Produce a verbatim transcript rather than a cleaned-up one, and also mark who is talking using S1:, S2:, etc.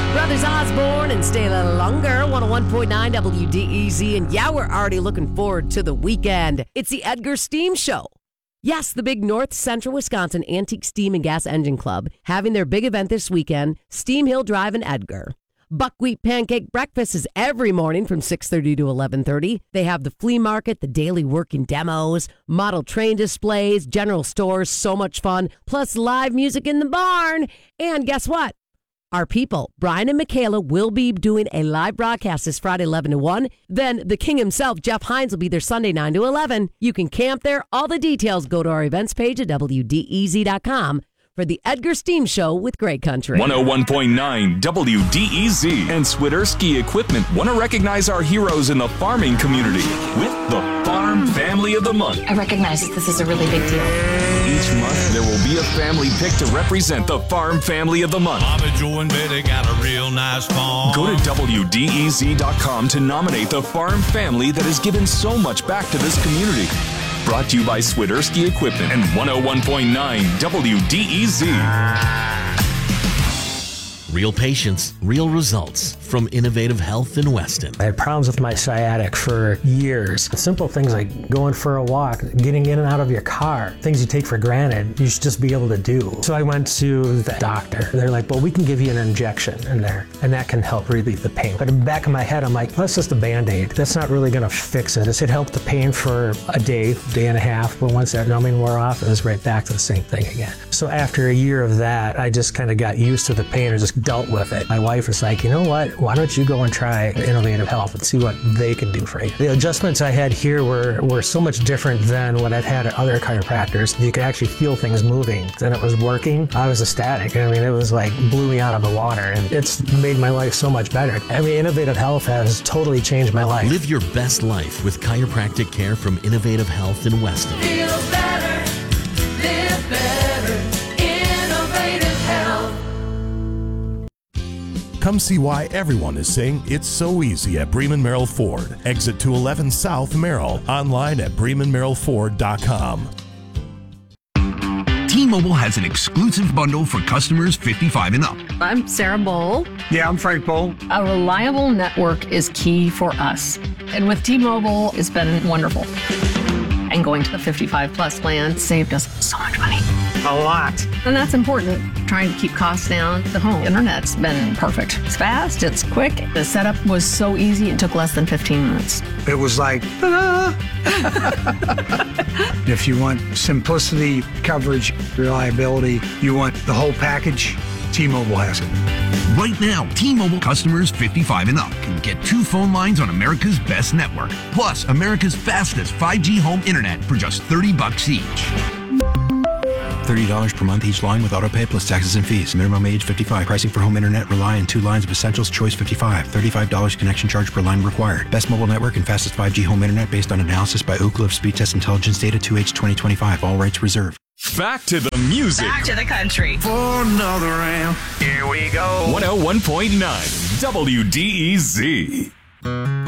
S1: Brothers Osborne and Stay a Little Longer, one oh one point nine W D E Z. And yeah, we're already looking forward to the weekend. It's the Edgar Steam Show. Yes, the big North Central Wisconsin Antique Steam and Gas Engine Club having their big event this weekend, Steam Hill Drive in Edgar. Buckwheat pancake breakfast is every morning from six thirty to eleven thirty. They have the flea market, the daily working demos, model train displays, general stores, so much fun, plus live music in the barn. And guess what? Our people, Brian and Michaela, will be doing a live broadcast this Friday, eleven to one. Then the king himself, Jeff Hines, will be there Sunday, nine to eleven. You can camp there. All the details, go to our events page at W D E Z dot com for the Edgar Steam Show with Great Country.
S2: one oh one point nine W D E Z and Swiderski Equipment want to recognize our heroes in the farming community with the Farm Family of the Month.
S3: I recognize that this is a really big deal.
S2: Each month, there will be a family pick to represent the Farm Family of the Month.
S4: Bobby, Joe, and Betty got a real nice farm.
S2: Go to W D E Z dot com to nominate the farm family that has given so much back to this community. Brought to you by Swiderski Equipment and one oh one point nine W D E Z.
S5: Real patients, real results from Innovative Health in Weston.
S6: I had problems with my sciatic for years. Simple things like going for a walk, getting in and out of your car, things you take for granted, you should just be able to do. So I went to the doctor. They're like, well, we can give you an injection in there, and that can help relieve the pain. But in the back of my head, I'm like, well, that's just a Band-Aid. That's not really gonna fix it. It helped the pain for a day, day and a half, but once that numbing wore off, it was right back to the same thing again. So after a year of that, I just kind of got used to the pain and just dealt with it. My wife was like, you know what, why don't you go and try Innovative Health and see what they can do for you. The adjustments I had here were, were so much different than what I'd had at other chiropractors. You could actually feel things moving, and it was working. I was ecstatic. I mean, it was like blew me out of the water, and it's made my life so much better. I mean, Innovative Health has totally changed my life.
S5: Live your best life with chiropractic care from Innovative Health in Weston.
S7: Feel better, live better, Innovative Health.
S8: Come see why everyone is saying it's so easy at Bremen Merrill Ford. Exit two eleven South Merrill. Online at Bremen Merrill Ford dot com.
S9: T-Mobile has an exclusive bundle for customers fifty-five and up.
S10: I'm Sarah Bowl.
S11: Yeah, I'm Frank Bowl.
S10: A reliable network is key for us. And with T-Mobile, it's been wonderful. And going to the fifty-five plus plan saved us so much money.
S11: A lot.
S10: And that's important. Trying to keep costs down. The home internet's been perfect. It's fast, it's quick. The setup was so easy, it took less than fifteen minutes.
S11: It was like, ta-da! If you want simplicity, coverage, reliability, you want the whole package, T-Mobile has it.
S9: Right now, T-Mobile customers fifty-five and up can get two phone lines on America's best network, plus America's fastest five G home internet for just thirty bucks each.
S12: thirty dollars per month each line with autopay plus taxes and fees. Minimum age fifty-five. Pricing for home internet rely on two lines of Essentials Choice fifty-five. thirty-five dollars connection charge per line required. Best mobile network and fastest five G home internet based on analysis by Ookla of Speed Test Intelligence Data two H twenty twenty-five. All rights reserved.
S2: Back to the music.
S3: Back to the country.
S4: For another round, here we go.
S2: one oh one point nine W D E Z.